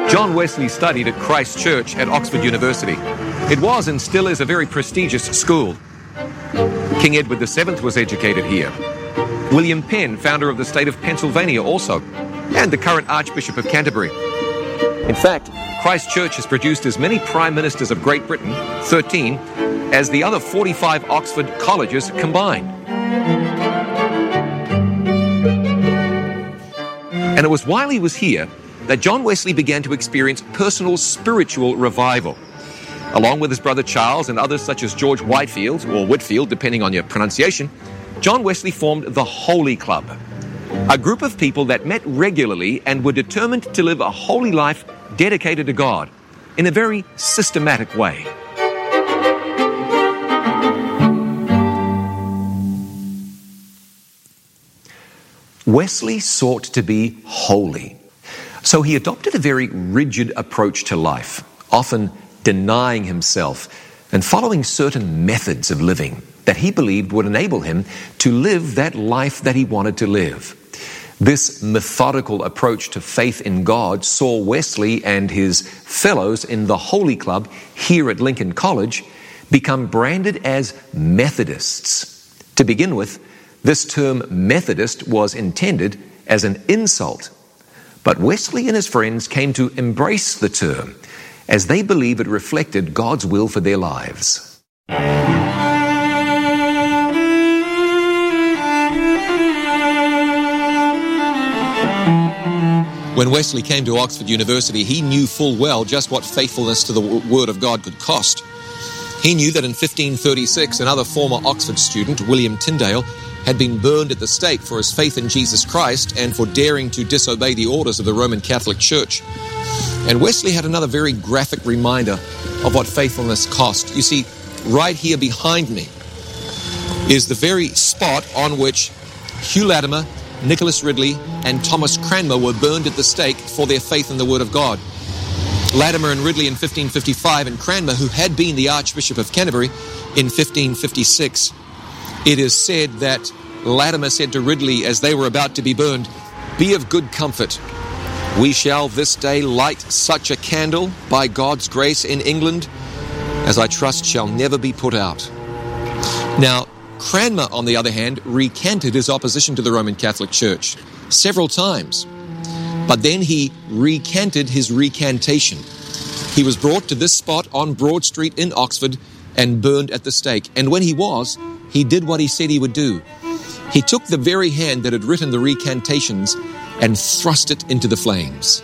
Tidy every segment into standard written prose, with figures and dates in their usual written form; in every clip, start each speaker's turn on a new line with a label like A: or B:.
A: John Wesley studied at Christ Church at Oxford University. It was and still is a very prestigious school. King Edward VII was educated here. William Penn, founder of the state of Pennsylvania, also, and the current Archbishop of Canterbury. In fact, Christ Church has produced as many Prime Ministers of Great Britain, 13, as the other 45 Oxford colleges combined. And it was while he was here that John Wesley began to experience personal spiritual revival. Along with his brother Charles and others such as George Whitefield, or Whitfield, depending on your pronunciation, John Wesley formed the Holy Club, a group of people that met regularly and were determined to live a holy life dedicated to God in a very systematic way. Wesley sought to be holy. So he adopted a very rigid approach to life, often denying himself and following certain methods of living that he believed would enable him to live that life that he wanted to live. This methodical approach to faith in God saw Wesley and his fellows in the Holy Club here at Lincoln College become branded as Methodists. To begin with, this term Methodist was intended as an insult. But Wesley and his friends came to embrace the term as they believe it reflected God's will for their lives. When Wesley came to Oxford University, he knew full well just what faithfulness to the Word of God could cost. He knew that in 1536, another former Oxford student, William Tyndale, had been burned at the stake for his faith in Jesus Christ and for daring to disobey the orders of the Roman Catholic Church. And Wesley had another very graphic reminder of what faithfulness cost. You see, right here behind me is the very spot on which Hugh Latimer, Nicholas Ridley, and Thomas Cranmer were burned at the stake for their faith in the Word of God. Latimer and Ridley in 1555, and Cranmer, who had been the Archbishop of Canterbury, in 1556. It is said that Latimer said to Ridley as they were about to be burned, "Be of good comfort. We shall this day light such a candle by God's grace in England as I trust shall never be put out." Now, Cranmer, on the other hand, recanted his opposition to the Roman Catholic Church several times. But then he recanted his recantation. He was brought to this spot on Broad Street in Oxford and burned at the stake. And when he was, he did what he said he would do. He took the very hand that had written the recantations and thrust it into the flames.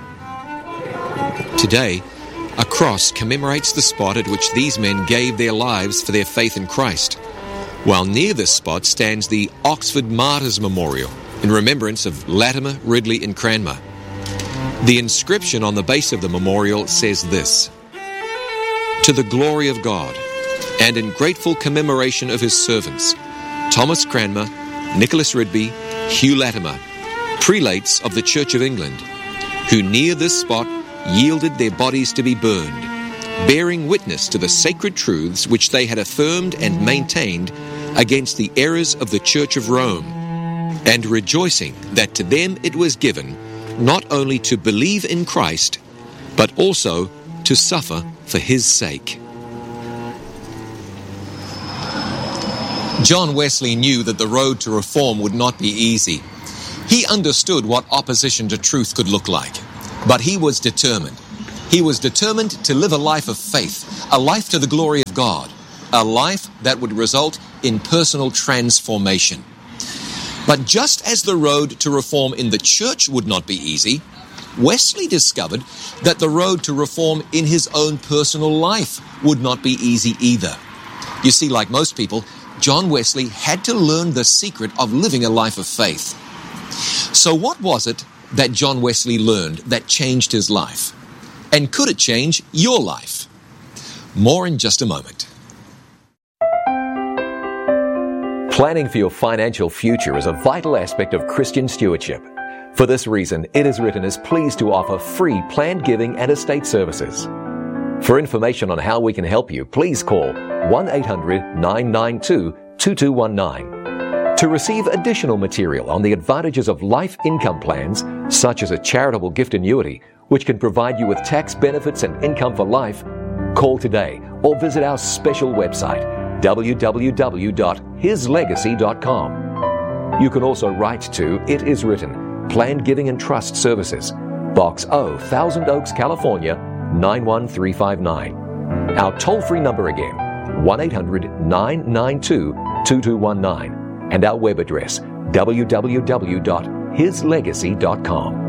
A: Today, a cross commemorates the spot at which these men gave their lives for their faith in Christ, while near this spot stands the Oxford Martyrs Memorial in remembrance of Latimer, Ridley, and Cranmer. The inscription on the base of the memorial says this: "To the glory of God, and in grateful commemoration of his servants, Thomas Cranmer, Nicholas Ridley, Hugh Latimer, prelates of the Church of England, who near this spot yielded their bodies to be burned, bearing witness to the sacred truths which they had affirmed and maintained against the errors of the Church of Rome, and rejoicing that to them it was given not only to believe in Christ, but also to suffer for his sake." John Wesley knew that the road to reform would not be easy. He understood what opposition to truth could look like, but he was determined. He was determined to live a life of faith, a life to the glory of God, a life that would result in personal transformation. But just as the road to reform in the church would not be easy, Wesley discovered that the road to reform in his own personal life would not be easy either. You see, like most people, John Wesley had to learn the secret of living a life of faith. So what was it that John Wesley learned that changed his life? And could it change your life? More in just a moment. Planning for your financial future is a vital aspect of Christian stewardship. For this reason, it is written as pleased to offer free planned giving and estate services. For information on how we can help you, please call 1-800-992-2219. To receive additional material on the advantages of life income plans, such as a charitable gift annuity
B: which can provide you with tax benefits and income for life, call today or visit our special website, www.hislegacy.com. You can also write to It Is Written, Planned Giving and Trust Services, Box O, Thousand Oaks, California, 91359. Our toll-free number again, 1-800-992-2219, and our web address, www.hislegacy.com.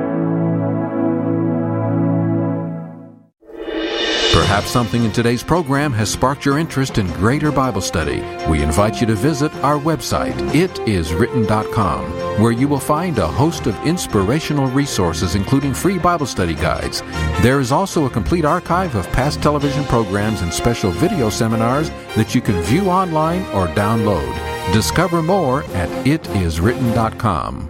C: Perhaps something in today's program has sparked your interest in greater Bible study. We invite you to visit our website, itiswritten.com, where you will find a host of inspirational resources, including free Bible study guides. There is also a complete archive of past television programs and special video seminars that you can view online or download. Discover more at itiswritten.com.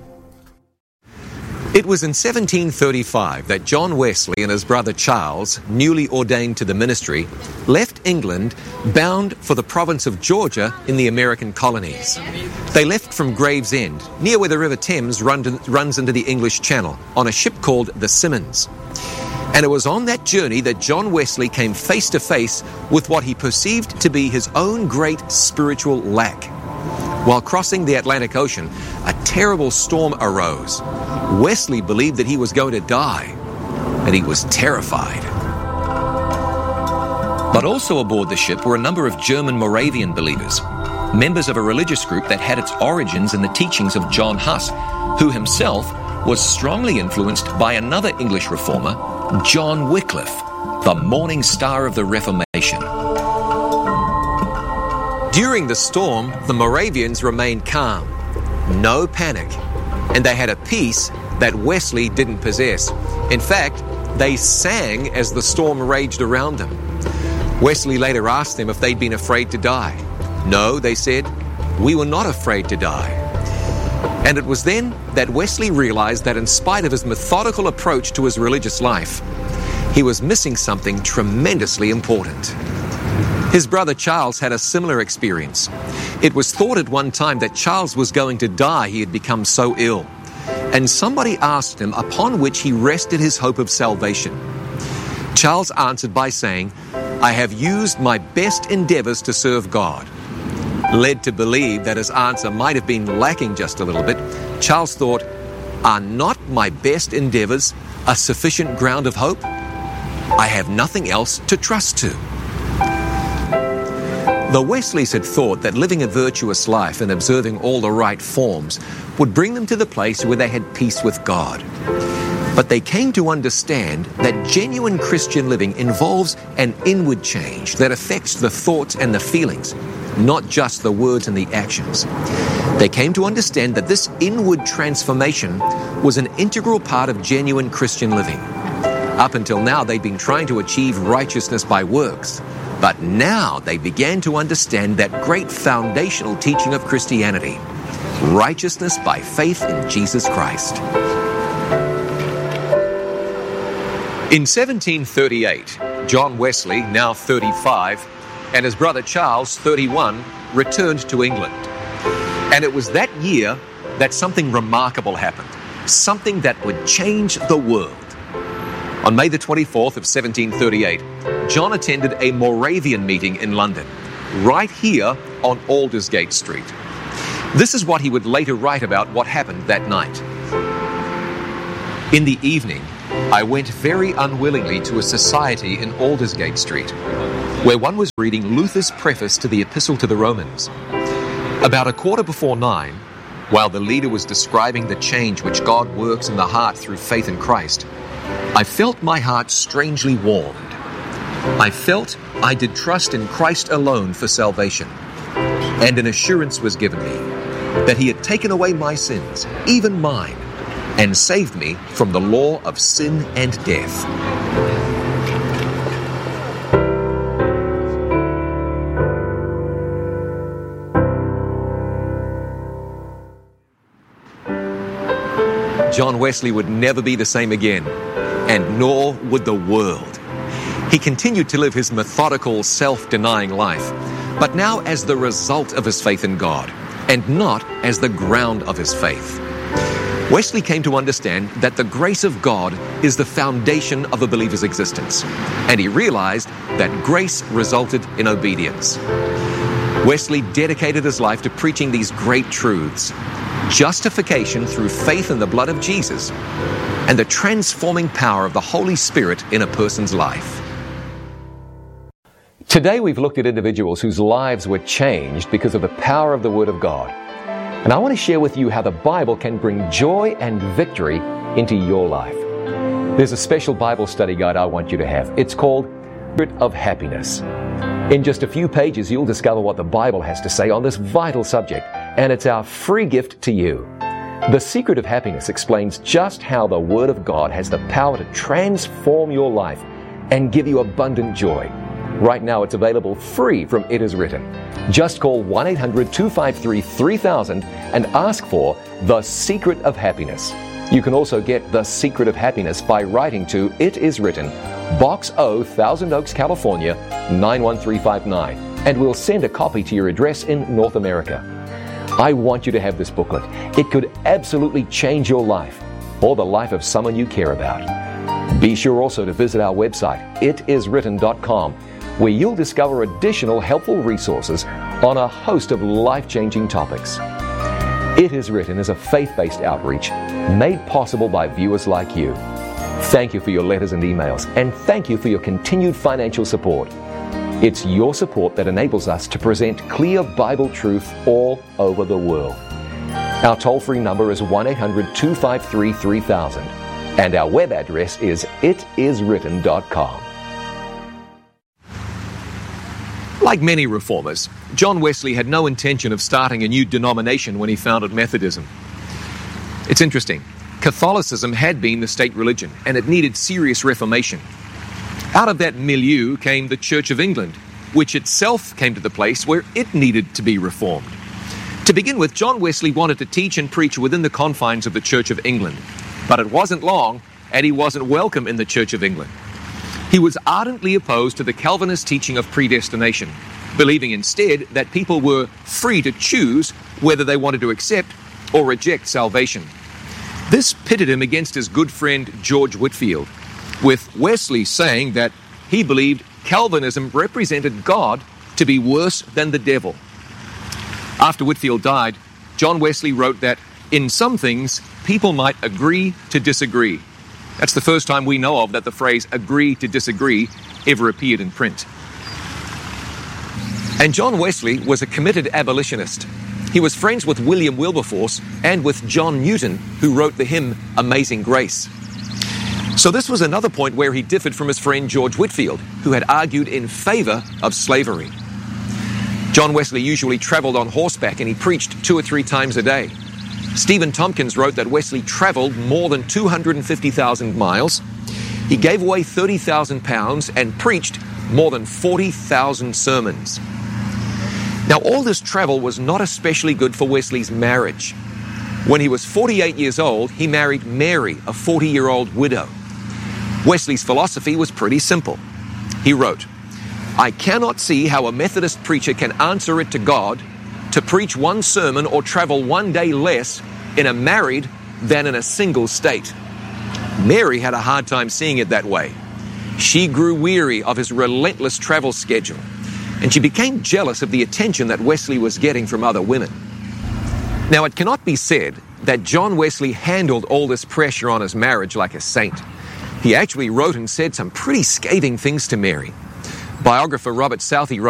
A: It was in 1735 that John Wesley and his brother Charles, newly ordained to the ministry, left England bound for the province of Georgia in the American colonies. They left from Gravesend, near where the River Thames runs into the English Channel, on a ship called the Simmons. And it was on that journey that John Wesley came face to face with what he perceived to be his own great spiritual lack. While crossing the Atlantic Ocean, a terrible storm arose. Wesley believed that he was going to die, and he was terrified. But also aboard the ship were a number of German Moravian believers, members of a religious group that had its origins in the teachings of John Huss, who himself was strongly influenced by another English reformer, John Wycliffe, the morning star of the Reformation. During the storm, the Moravians remained calm, no panic, and they had a peace that Wesley didn't possess. In fact, they sang as the storm raged around them. Wesley later asked them if they'd been afraid to die. No, they said, we were not afraid to die. And it was then that Wesley realized that in spite of his methodical approach to his religious life, he was missing something tremendously important. His brother Charles had a similar experience. It was thought at one time that Charles was going to die. He had become so ill. And somebody asked him upon which he rested his hope of salvation. Charles answered by saying, I have used my best endeavors to serve God. Led to believe that his answer might have been lacking just a little bit, Charles thought, are not my best endeavors a sufficient ground of hope? I have nothing else to trust to. The Wesleys had thought that living a virtuous life and observing all the right forms would bring them to the place where they had peace with God. But they came to understand that genuine Christian living involves an inward change that affects the thoughts and the feelings, not just the words and the actions. They came to understand that this inward transformation was an integral part of genuine Christian living. Up until now, they'd been trying to achieve righteousness by works. But now they began to understand that great foundational teaching of Christianity, righteousness by faith in Jesus Christ. In 1738, John Wesley, now 35, and his brother Charles, 31, returned to England. And it was that year that something remarkable happened, something that would change the world. On May the 24th of 1738, John attended a Moravian meeting in London, right here on Aldersgate Street. This is what he would later write about what happened that night. In the evening, I went very unwillingly to a society in Aldersgate Street, where one was reading Luther's preface to the Epistle to the Romans. About 9:15, while the leader was describing the change which God works in the heart through faith in Christ, I felt my heart strangely warmed. I felt I did trust in Christ alone for salvation, and an assurance was given me that He had taken away my sins, even mine, and saved me from the law of sin and death. John Wesley would never be the same again, and nor would the world. He continued to live his methodical, self-denying life, but now as the result of his faith in God, and not as the ground of his faith. Wesley came to understand that the grace of God is the foundation of a believer's existence, and he realized that grace resulted in obedience. Wesley dedicated his life to preaching these great truths: justification through faith in the blood of Jesus, and the transforming power of the Holy Spirit in a person's life.
B: Today we've looked at individuals whose lives were changed because of the power of the Word of God. And I want to share with you how the Bible can bring joy and victory into your life. There's a special Bible study guide I want you to have. It's called Secret of Happiness. In just a few pages, you'll discover what the Bible has to say on this vital subject, and it's our free gift to you. The Secret of Happiness explains just how the Word of God has the power to transform your life and give you abundant joy. Right now, it's available free from It Is Written. Just call 1-800-253-3000 and ask for The Secret of Happiness. You can also get The Secret of Happiness by writing to It Is Written, Box O, Thousand Oaks, California, 91359, and we'll send a copy to your address in North America. I want you to have this booklet. It could absolutely change your life or the life of someone you care about. Be sure also to visit our website, itiswritten.com, where you'll discover additional helpful resources on a host of life-changing topics. It Is Written is a faith-based outreach made possible by viewers like you. Thank you for your letters and emails, and thank you for your continued financial support. It's your support that enables us to present clear Bible truth all over the world. Our toll-free number is 1-800-253-3000, and our web address is itiswritten.com.
A: Like many reformers, John Wesley had no intention of starting a new denomination when he founded Methodism. It's interesting. Catholicism had been the state religion, and it needed serious reformation. Out of that milieu came the Church of England, which itself came to the place where it needed to be reformed. To begin with, John Wesley wanted to teach and preach within the confines of the Church of England, but it wasn't long, and he wasn't welcome in the Church of England. He was ardently opposed to the Calvinist teaching of predestination, believing instead that people were free to choose whether they wanted to accept or reject salvation. This pitted him against his good friend George Whitefield, with Wesley saying that he believed Calvinism represented God to be worse than the devil. After Whitefield died, John Wesley wrote that in some things people might agree to disagree. That's the first time we know of that the phrase agree to disagree ever appeared in print. And John Wesley was a committed abolitionist. He was friends with William Wilberforce and with John Newton, who wrote the hymn Amazing Grace. So this was another point where he differed from his friend George Whitefield, who had argued in favor of slavery. John Wesley usually traveled on horseback, and he preached 2 or 3 times a day. Stephen Tompkins wrote that Wesley traveled more than 250,000 miles. He gave away 30,000 pounds and preached more than 40,000 sermons. Now, all this travel was not especially good for Wesley's marriage. When he was 48 years old, he married Mary, a 40-year-old widow. Wesley's philosophy was pretty simple. He wrote, "I cannot see how a Methodist preacher can answer it to God to preach one sermon or travel one day less in a married than in a single state." Mary had a hard time seeing it that way. She grew weary of his relentless travel schedule, and she became jealous of the attention that Wesley was getting from other women. Now, it cannot be said that John Wesley handled all this pressure on his marriage like a saint. He actually wrote and said some pretty scathing things to Mary. Biographer Robert Southey wrote,